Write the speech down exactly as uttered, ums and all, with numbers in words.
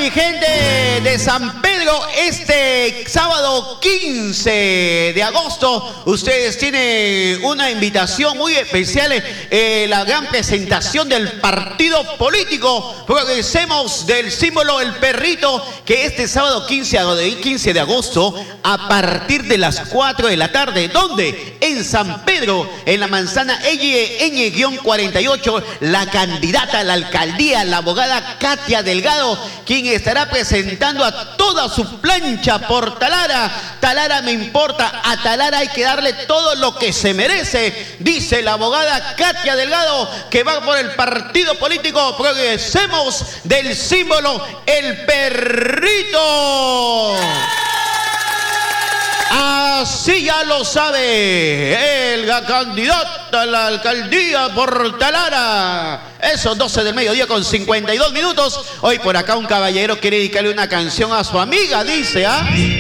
mi gente de San Pedro, este sábado quince de agosto, ustedes tienen una invitación muy especial, eh, la gran presentación del partido político. Progresemos del símbolo El Perrito, que este sábado quince de agosto, a partir de las cuatro de la tarde, ¿dónde? En San Pedro, en la manzana Ñ cuarenta y ocho, la candidata a la alcaldía, la abogada Katia Delgado, quien estará presentando a toda su plancha por Talara. Talara me importa, a Talara hay que darle todo lo que se merece, dice la abogada Katia Delgado, que va por el partido político Progresemos del símbolo El Perrito. Así ya lo sabe, el candidato a la alcaldía por Talara. Eso, doce del mediodía con cincuenta y dos minutos. Hoy por acá un caballero quiere dedicarle una canción a su amiga, dice, ¿ah?